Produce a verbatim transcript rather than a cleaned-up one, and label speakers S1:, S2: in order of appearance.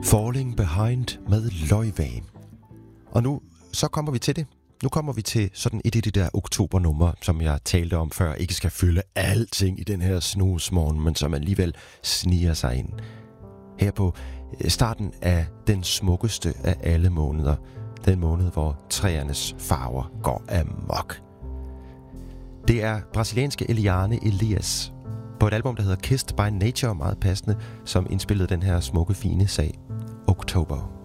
S1: Falling Behind med Løjvag. Og nu, så kommer vi til det. Nu kommer vi til sådan et af de der oktobernumre, som jeg talte om før, ikke skal fylde alting i den her snusmorgen, men som alligevel sniger sig ind. Her på starten af den smukkeste af alle måneder. Den måned, hvor træernes farver går amok. Det er brasilianske Eliane Elias på et album, der hedder Kissed by Nature, meget passende, som indspillede den her smukke, fine sag, Oktober.